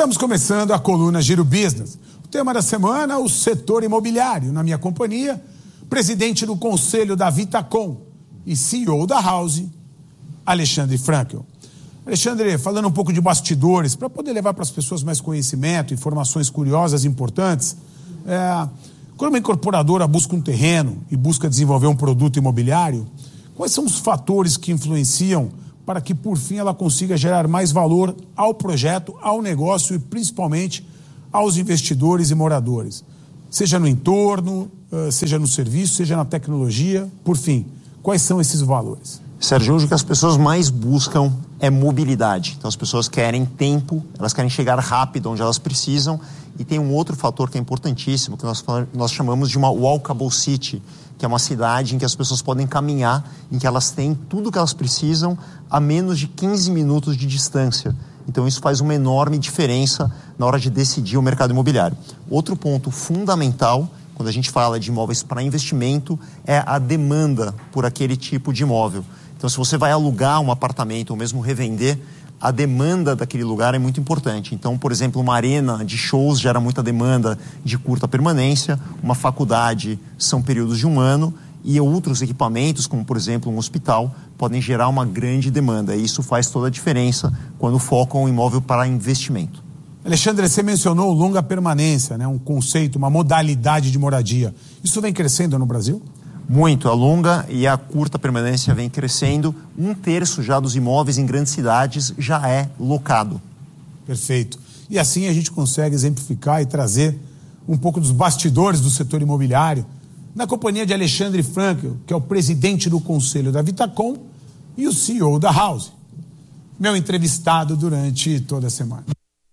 Estamos começando a coluna Giro Business. O tema da semana, o setor imobiliário. Na minha companhia, presidente do conselho da Vitacom e CEO da House, Alexandre Frankel. Alexandre, falando um pouco de bastidores, para poder levar para as pessoas mais conhecimento, informações curiosas e importantes, quando uma incorporadora busca um terreno e busca desenvolver um produto imobiliário, quais são os fatores que influenciam para que, por fim, ela consiga gerar mais valor ao projeto, ao negócio e, principalmente, aos investidores e moradores? Seja no entorno, seja no serviço, seja na tecnologia, por fim, quais são esses valores? Sérgio, hoje o que as pessoas mais buscam é mobilidade. Então as pessoas querem tempo, elas querem chegar rápido onde elas precisam. E tem um outro fator que é importantíssimo, que nós chamamos de uma walkable city, que é uma cidade em que as pessoas podem caminhar, em que elas têm tudo o que elas precisam a menos de 15 minutos de distância. Então isso faz uma enorme diferença na hora de decidir o mercado imobiliário. Outro ponto fundamental, quando a gente fala de imóveis para investimento, é a demanda por aquele tipo de imóvel. Então, se você vai alugar um apartamento ou mesmo revender, a demanda daquele lugar é muito importante. Então, por exemplo, uma arena de shows gera muita demanda de curta permanência, uma faculdade são períodos de um ano e outros equipamentos, como por exemplo um hospital, podem gerar uma grande demanda. E isso faz toda a diferença quando focam um imóvel para investimento. Alexandre, você mencionou longa permanência, né? Um conceito, uma modalidade de moradia. Isso vem crescendo no Brasil? Muito. A longa e a curta permanência vem crescendo. 1/3 já dos imóveis em grandes cidades já é locado. Perfeito. E assim a gente consegue exemplificar e trazer um pouco dos bastidores do setor imobiliário na companhia de Alexandre Frankel, que é o presidente do conselho da Vitacom e o CEO da House. Meu entrevistado durante toda a semana.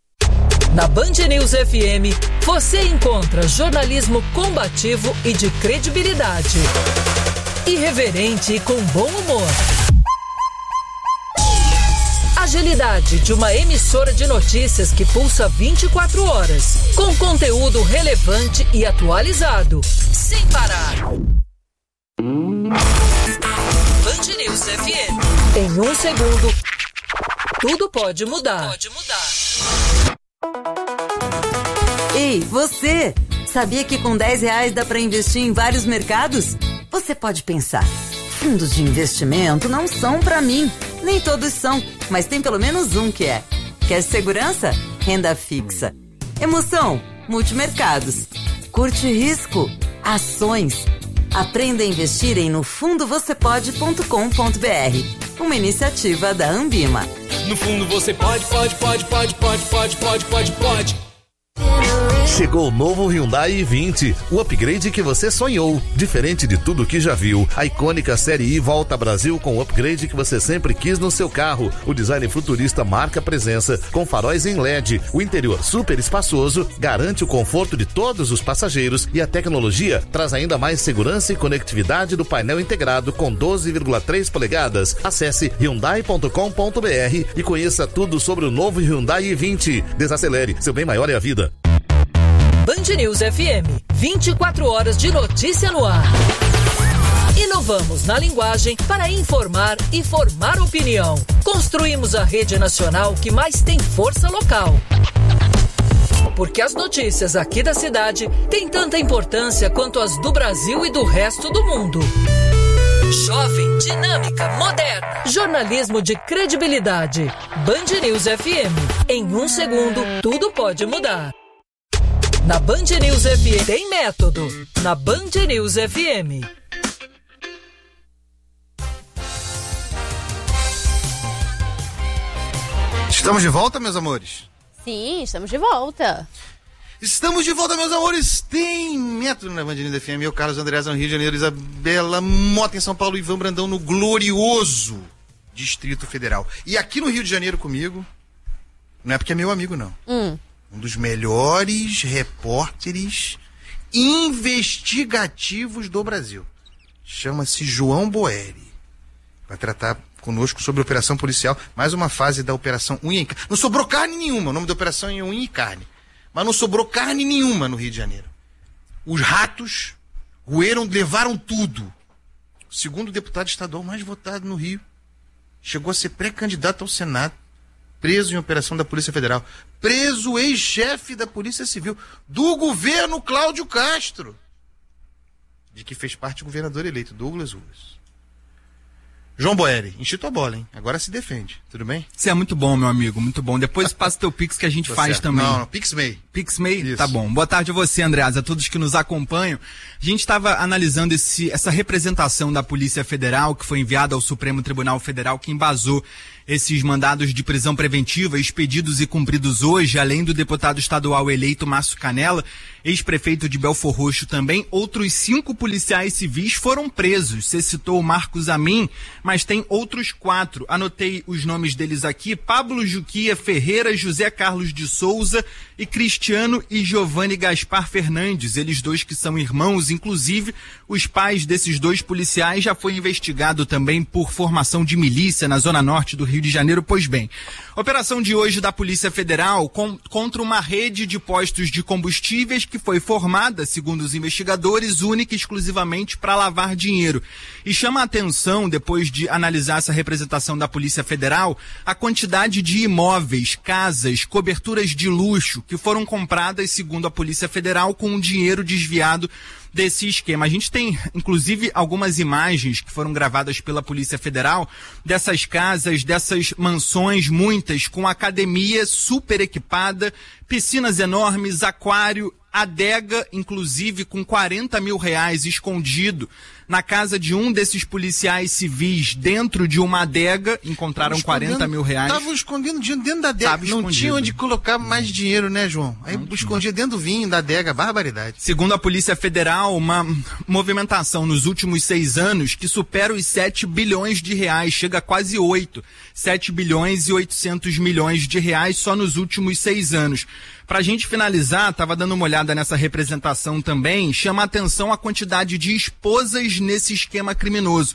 Na Band News FM, você encontra jornalismo combativo e de credibilidade. Irreverente e com bom humor. Agilidade de uma emissora de notícias que pulsa 24 horas, com conteúdo relevante e atualizado, sem parar. Band News FM. Em 1 segundo, tudo pode mudar. Ei, você! Sabia que com R$10 dá para investir em vários mercados? Você pode pensar, fundos de investimento não são para mim. Nem todos são, mas tem pelo menos um que é. Quer segurança? Renda fixa. Emoção? Multimercados. Curte risco? Ações. Aprenda a investir em nofundovocepode.com.br. Uma iniciativa da Ambima. No fundo você pode. Chegou o novo Hyundai i20, o upgrade que você sonhou. Diferente de tudo que já viu, a icônica Série I volta ao Brasil com o upgrade que você sempre quis no seu carro. O design futurista marca presença, com faróis em LED. O interior super espaçoso garante o conforto de todos os passageiros e a tecnologia traz ainda mais segurança e conectividade do painel integrado com 12,3 polegadas. Acesse hyundai.com.br e conheça tudo sobre o novo Hyundai i20. Desacelere, seu bem maior é a vida. Band News FM, 24 horas de notícia no ar. Inovamos na linguagem para informar e formar opinião. Construímos a rede nacional que mais tem força local. Porque as notícias aqui da cidade têm tanta importância quanto as do Brasil e do resto do mundo. Jovem, dinâmica, moderna. Jornalismo de credibilidade. Band News FM. Em 1 segundo, tudo pode mudar. Na Band News FM tem método. Na Band News FM. Estamos de volta, meus amores? Sim, estamos de volta. Estamos de volta, meus amores. Tem método na Band News FM. Eu, Carlos Andreas, no Rio de Janeiro, Isabela Mota em São Paulo, Ivan Brandão no glorioso Distrito Federal. E aqui no Rio de Janeiro comigo, não é porque é meu amigo, não. Um dos melhores repórteres investigativos do Brasil. Chama-se João Boeri. Vai tratar conosco sobre a operação policial, mais uma fase da operação Unha e Carne. Não sobrou carne nenhuma, o nome da operação é Unha e Carne. Mas não sobrou carne nenhuma no Rio de Janeiro. Os ratos roeram, levaram tudo. O segundo deputado estadual mais votado no Rio. Chegou a ser pré-candidato ao Senado. preso em operação da Polícia Federal. Preso o ex-chefe da Polícia Civil, do governo Cláudio Castro, de que fez parte o governador eleito, Douglas Ruas. João Boeri, encheu a bola, hein? Agora se defende, tudo bem? Você é muito bom, meu amigo, muito bom. Depois passa o teu Pix que a gente faz certo. também. Não, PixMay. PixMay? Isso. Tá bom. Boa tarde a você, Andreas, a todos que nos acompanham. A gente estava analisando essa representação da Polícia Federal que foi enviada ao Supremo Tribunal Federal, que embasou esses mandados de prisão preventiva expedidos e cumpridos hoje, além do deputado estadual eleito Márcio Canella, ex-prefeito de Belfor Roxo também. Outros 5 policiais civis foram presos. Você citou o Marcos Amin, mas tem outros 4. Anotei os nomes deles aqui: Pablo Juquia Ferreira, José Carlos de Souza e Cristiano e Giovanni Gaspar Fernandes. Eles dois que são irmãos, inclusive os pais desses 2 policiais já foi investigado também por formação de milícia na zona norte do Rio de Janeiro. Pois bem, operação de hoje da Polícia Federal contra uma rede de postos de combustíveis que foi formada, segundo os investigadores, única e exclusivamente para lavar dinheiro. E chama a atenção, depois de analisar essa representação da Polícia Federal, a quantidade de imóveis, casas, coberturas de luxo que foram compradas, segundo a Polícia Federal, com um dinheiro desviado desse esquema. A gente tem, inclusive, algumas imagens que foram gravadas pela Polícia Federal dessas casas, dessas mansões, muitas com academia super equipada, piscinas enormes, aquário, adega, inclusive com R$40 mil escondido na casa de um desses policiais civis. Dentro de uma adega encontraram R$40 mil. Estavam escondendo dinheiro dentro da adega. Não tinha onde colocar mais dinheiro, né, João? Aí escondia dentro do vinho da adega. Barbaridade. Segundo a Polícia Federal, uma movimentação nos últimos 6 anos que supera os R$7 bilhões, chega a quase 8. 7 bilhões e 800 milhões de reais só nos últimos 6 anos. Pra gente finalizar, tava dando uma olhada nessa representação também, chama a atenção a quantidade de esposas nesse esquema criminoso.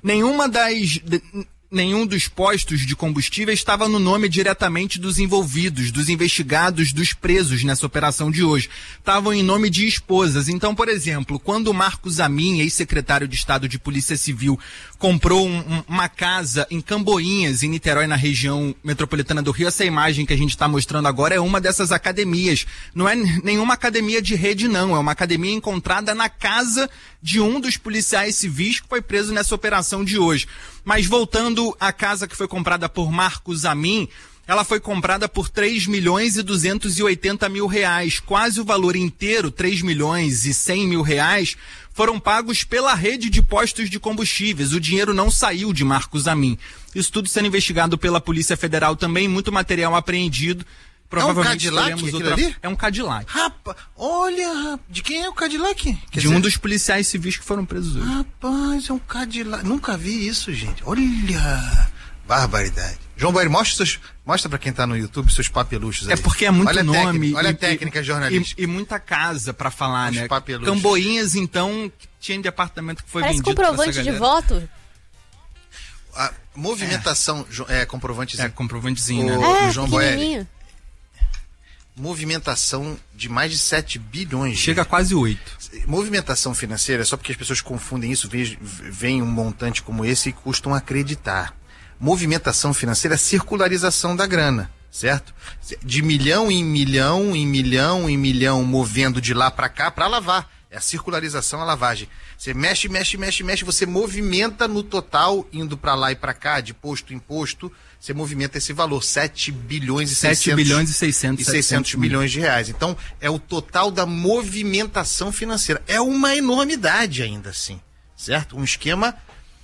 Nenhum dos postos de combustível estava no nome diretamente dos envolvidos, dos investigados, dos presos nessa operação de hoje. Estavam em nome de esposas. Então, por exemplo, quando o Marcos Amin, ex-secretário de Estado de Polícia Civil, comprou uma casa em Camboinhas, em Niterói, na região metropolitana do Rio, essa imagem que a gente está mostrando agora é uma dessas academias. Não é nenhuma academia de rede, não. É uma academia encontrada na casa de um dos policiais civis que foi preso nessa operação de hoje. Mas voltando à casa que foi comprada por Marcos Amin, ela foi comprada por R$3 milhões e 280 mil. Quase o valor inteiro, R$3 milhões e 100 mil, foram pagos pela rede de postos de combustíveis. O dinheiro não saiu de Marcos Amin. Isso tudo sendo investigado pela Polícia Federal também, muito material apreendido. Provavelmente é um Cadillac ali? É um Cadillac. Rapaz, olha, de quem é o Cadillac? Um dos policiais civis que foram presos hoje. Rapaz, é um Cadillac. Nunca vi isso, gente. Olha, barbaridade. João Boeri, mostra pra quem tá no YouTube seus papeluchos aí. É porque é muito olha nome. Olha a técnica jornalística. E muita casa pra falar, os né? Papeluchos. Camboinhas, então, tinha departamento que foi Parece vendido. comprovante de voto. A movimentação, comprovantezinho. Comprovantezinho, né? O João Boeri. Movimentação de mais de 7 bilhões. Chega a quase 8. Movimentação financeira, só porque as pessoas confundem isso, veem um montante como esse e custam acreditar. Movimentação financeira é circularização da grana, certo? De milhão em milhão, em milhão, em milhão, movendo de lá para cá para lavar. É a circularização, a lavagem. Você mexe, você movimenta no total, indo para lá e para cá, de posto em posto, você movimenta esse valor, 7 bilhões e 600 milhões de reais. Então, é o total da movimentação financeira. É uma enormidade ainda assim, certo? Um esquema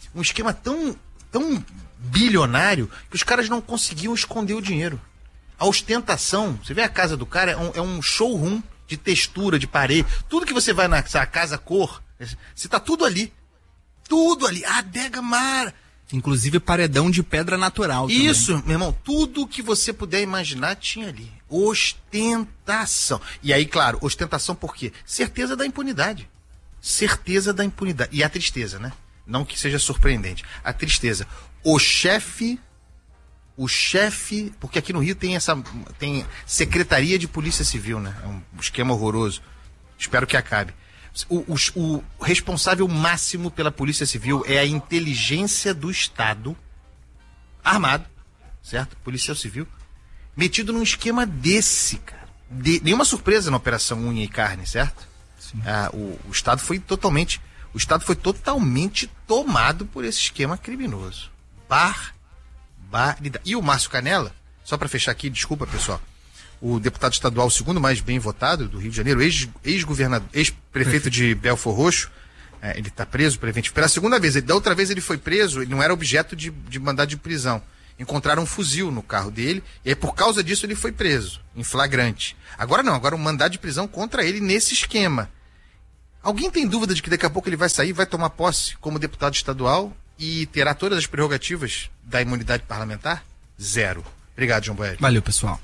tão bilionário que os caras não conseguiam esconder o dinheiro. A ostentação, você vê a casa do cara, é um showroom de textura, de parede, tudo que você vai na casa cor, você tá tudo ali, adega mar. Inclusive paredão de pedra natural. Isso, também. meu irmão, tudo que você puder imaginar tinha ali. Ostentação. E aí, claro, ostentação por quê? Certeza da impunidade. E a tristeza, né? Não que seja surpreendente. A tristeza. O chefe, porque aqui no Rio tem Secretaria de Polícia Civil, né? É um esquema horroroso. Espero que acabe. O responsável máximo pela Polícia Civil é a inteligência do Estado armado, certo? Policial Civil, metido num esquema desse, cara. Nenhuma surpresa na Operação Unha e Carne, certo? O Estado foi totalmente tomado por esse esquema criminoso. Barbaridade. E o Márcio Canela, só para fechar aqui, desculpa pessoal, o deputado estadual, o segundo mais bem votado do Rio de Janeiro, ex-prefeito de Belfor Roxo, ele está preso preventivo pela segunda vez. Da outra vez ele foi preso, ele não era objeto de mandado de prisão. Encontraram um fuzil no carro dele, e aí por causa disso ele foi preso, em flagrante. Agora não, agora um mandado de prisão contra ele nesse esquema. Alguém tem dúvida de que daqui a pouco ele vai sair, vai tomar posse como deputado estadual e terá todas as prerrogativas da imunidade parlamentar? Zero. Obrigado, João Boeri. Valeu, pessoal.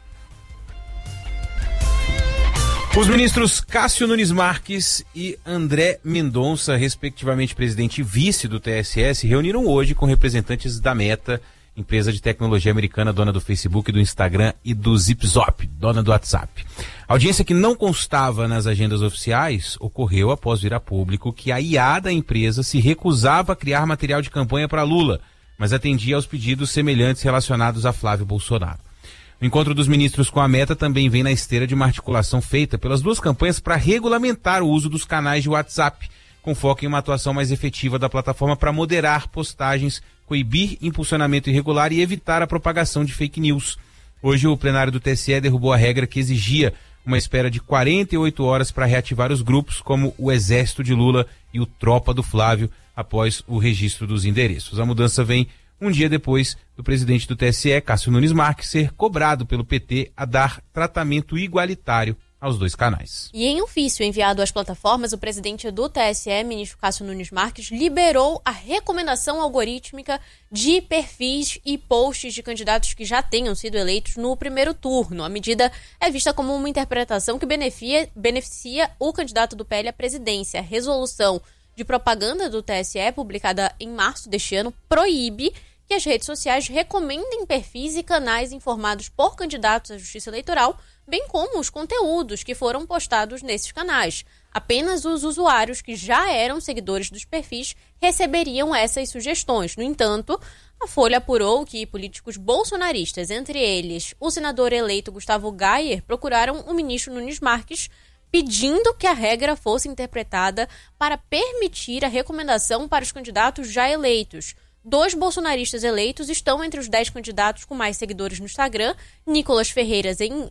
Os ministros Cássio Nunes Marques e André Mendonça, respectivamente presidente e vice do TSE, se reuniram hoje com representantes da Meta, empresa de tecnologia americana, dona do Facebook, do Instagram e do Zipzop, dona do WhatsApp. A audiência, que não constava nas agendas oficiais, ocorreu após vir a público que a IA da empresa se recusava a criar material de campanha para Lula, mas atendia aos pedidos semelhantes relacionados a Flávio Bolsonaro. O encontro dos ministros com a Meta também vem na esteira de uma articulação feita pelas duas campanhas para regulamentar o uso dos canais de WhatsApp, com foco em uma atuação mais efetiva da plataforma para moderar postagens, coibir impulsionamento irregular e evitar a propagação de fake news. Hoje o plenário do TSE derrubou a regra que exigia uma espera de 48 horas para reativar os grupos, como o Exército de Lula e o Tropa do Flávio, após o registro dos endereços. A mudança vem um dia depois do presidente do TSE, Cássio Nunes Marques, ser cobrado pelo PT a dar tratamento igualitário aos dois canais. E em ofício enviado às plataformas, o presidente do TSE, ministro Cássio Nunes Marques, liberou a recomendação algorítmica de perfis e posts de candidatos que já tenham sido eleitos no primeiro turno. A medida é vista como uma interpretação que beneficia o candidato do PL à presidência. A resolução de propaganda do TSE, publicada em março deste ano, proíbe que as redes sociais recomendem perfis e canais informados por candidatos à Justiça Eleitoral, bem como os conteúdos que foram postados nesses canais. Apenas os usuários que já eram seguidores dos perfis receberiam essas sugestões. No entanto, a Folha apurou que políticos bolsonaristas, entre eles o senador eleito Gustavo Gayer, procuraram o ministro Nunes Marques pedindo que a regra fosse interpretada para permitir a recomendação para os candidatos já eleitos. 2 bolsonaristas eleitos estão entre os 10 candidatos com mais seguidores no Instagram. Nicolas Ferreira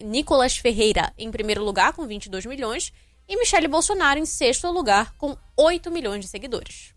em primeiro lugar, com 22 milhões, e Michele Bolsonaro em sexto lugar, com 8 milhões de seguidores.